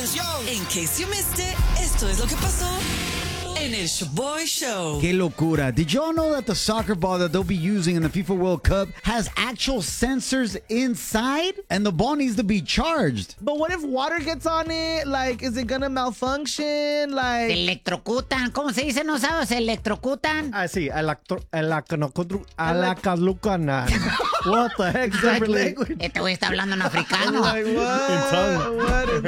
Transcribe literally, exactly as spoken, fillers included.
atención. In case you missed it, esto es lo que pasó en el Shaboy Show. Qué locura. Did y'all know that the soccer ball that they'll be using in the FIFA World Cup has actual sensors inside? And the ball needs to be charged. But what if water gets on it? Like, is it gonna malfunction? Like... Se electrocutan. ¿Cómo se dice? ¿No sabes? Se electrocutan. Ah, sí. Electro... Electrocutan. What the heck? Exactly. Este güey está hablando en africano. Like, what? What is